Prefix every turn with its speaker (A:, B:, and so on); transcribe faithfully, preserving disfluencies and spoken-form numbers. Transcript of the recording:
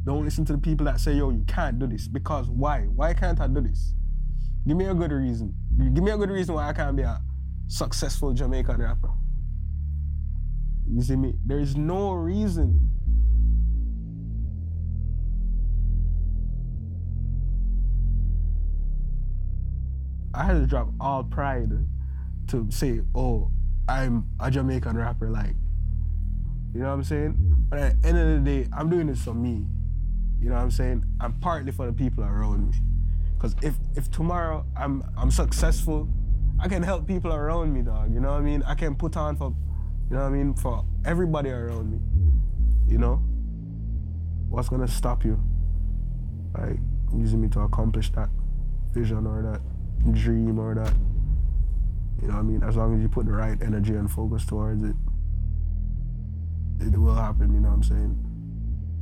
A: Don't listen to the people that say, yo, you can't do this. Because why? Why can't I do this? Give me a good reason. Give me a good reason why I can't be a successful Jamaican rapper. You see me? There is no reason. I had to drop all pride to say, oh, I'm a Jamaican rapper, like, you know what I'm saying? But at the end of the day, I'm doing this for me. You know what I'm saying? I'm partly for the people around me. Because if if tomorrow I'm I'm successful, I can help people around me, dog. You know what I mean? I can put on for, you know what I mean, for everybody around me. You know? What's gonna stop you? Like, using me to accomplish that vision or that dream or that, you know what I mean? As long as you put the right energy and focus towards it, it will happen, you know what I'm saying?